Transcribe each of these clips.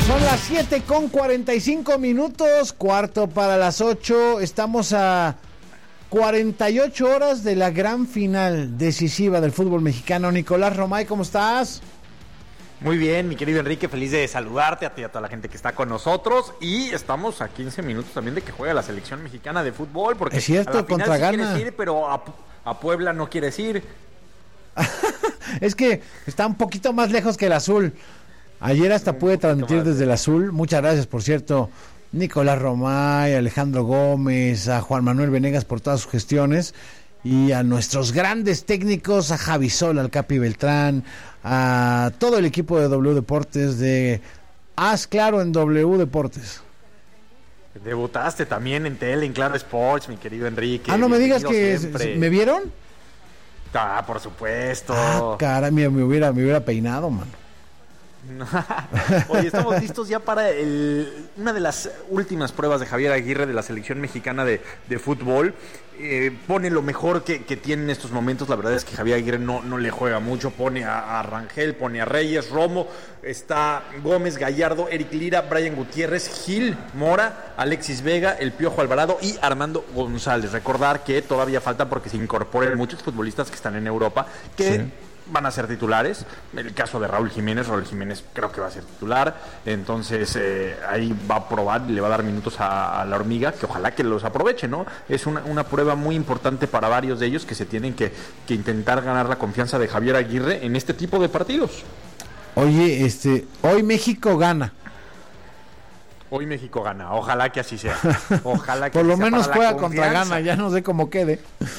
Son las 7:45, cuarto para las 8. Estamos a 48 horas de la gran final decisiva del fútbol mexicano. Nicolás Romay, ¿cómo estás? Muy bien, mi querido Enrique, feliz de saludarte a ti y a toda la gente que está con nosotros. Y estamos a 15 minutos también de que juegue la selección mexicana de fútbol. Porque es cierto, a la final contra sí Ghana. quieres ir, pero a Puebla no quieres ir. Es que está un poquito más lejos que el azul. Ayer hasta pude transmitir desde el azul. Muchas gracias, por cierto, Nicolás Romay, Alejandro Gómez, a Juan Manuel Venegas por todas sus gestiones, y a nuestros grandes técnicos, a Javi Sol, al Capi Beltrán, a todo el equipo de W Deportes, de Haz Claro en W Deportes. Debutaste también en tele, en Claro Sports, mi querido Enrique. No me digas que siempre. ¿Me vieron? Por supuesto. Cara, me hubiera peinado, mano. Oye, estamos listos ya para una de las últimas pruebas de Javier Aguirre de la selección mexicana de fútbol. Pone lo mejor que tiene en estos momentos. La verdad es que Javier Aguirre no le juega mucho. Pone a Rangel, pone a Reyes, Romo, está Gómez, Gallardo, Eric Lira, Brian Gutiérrez, Gil, Mora, Alexis Vega, el Piojo Alvarado y Armando González. Recordar que todavía falta porque se incorporen muchos futbolistas que están en Europa que... Sí. Van a ser titulares. El caso de Raúl Jiménez creo que va a ser titular. Entonces ahí va a probar y le va a dar minutos a la hormiga, que ojalá que los aproveche, ¿no? Es una prueba muy importante para varios de ellos que se tienen que intentar ganar la confianza de Javier Aguirre en este tipo de partidos. Oye, hoy México gana. Hoy México gana, ojalá que así sea. Ojalá que por lo menos juega contra Ghana, ya no sé cómo quede.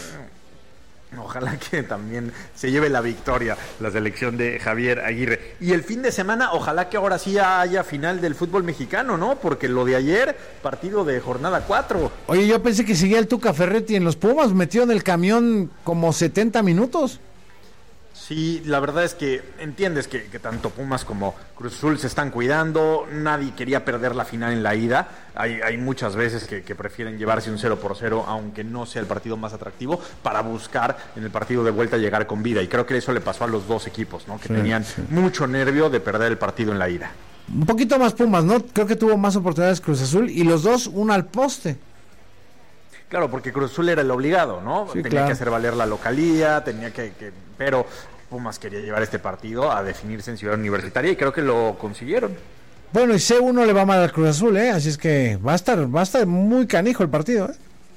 Ojalá que también se lleve la victoria la selección de Javier Aguirre. Y el fin de semana, ojalá que ahora sí haya final del fútbol mexicano, ¿no? Porque lo de ayer, partido de jornada 4. Oye, yo pensé que seguía el Tuca Ferretti en los Pumas, metió en el camión como 70 minutos. Sí, la verdad es que entiendes que tanto Pumas como Cruz Azul se están cuidando. Nadie quería perder la final en la ida. Hay muchas veces que prefieren llevarse un 0-0, aunque no sea el partido más atractivo, para buscar en el partido de vuelta llegar con vida. Y creo que eso le pasó a los dos equipos, ¿no? Que tenían mucho nervio de perder el partido en la ida. Un poquito más Pumas, ¿no? Creo que tuvo más oportunidades Cruz Azul y los dos una al poste. Claro, porque Cruz Azul era el obligado, ¿no? Sí, tenía que hacer valer la localía, pero Pumas quería llevar este partido a definirse en Ciudad Universitaria y creo que lo consiguieron. Bueno, y C1 le va mal al Cruz Azul, así es que va a estar muy canijo el partido,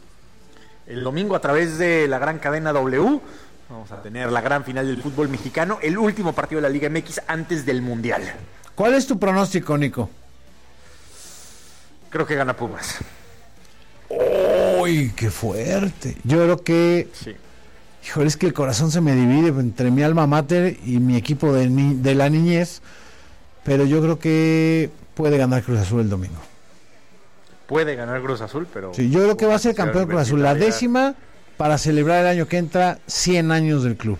El domingo a través de la gran cadena W vamos a tener la gran final del fútbol mexicano, el último partido de la Liga MX antes del Mundial. ¿Cuál es tu pronóstico, Nico? Creo que gana Pumas. ¡Uy, qué fuerte! Yo creo que... Sí. Híjole, es que el corazón se me divide entre mi alma mater y mi equipo de la niñez, pero yo creo que puede ganar Cruz Azul el domingo. Puede ganar Cruz Azul, pero... Sí, yo creo que va a ser campeón Cruz Azul, la 10ª, para celebrar el año que entra 100 años del club.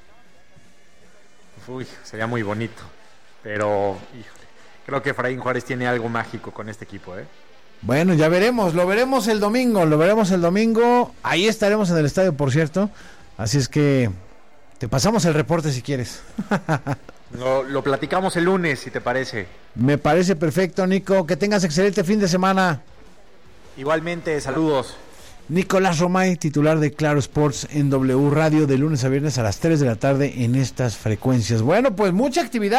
Uy, sería muy bonito, pero híjole, creo que Efraín Juárez tiene algo mágico con este equipo, Bueno, ya veremos, lo veremos el domingo, ahí estaremos en el estadio, por cierto, así es que te pasamos el reporte si quieres. Lo platicamos el lunes, si te parece. Me parece perfecto, Nico, que tengas excelente fin de semana. Igualmente, saludos. Nicolás Romay, titular de Claro Sports en W Radio, de lunes a viernes a las 3 de la tarde en estas frecuencias. Bueno, pues mucha actividad.